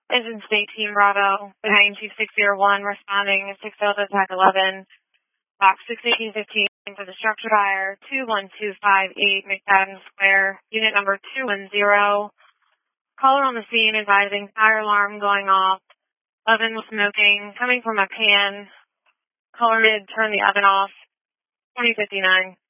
Engine State Team Bravo, behind Chief 601, responding 6 Delta Attack 11, box 61815 for the structure fire, 21258 McFadden Square, unit number 210. Caller on the scene advising fire alarm going off, oven was smoking, coming from a pan. Caller mid, turn the oven off, 2059.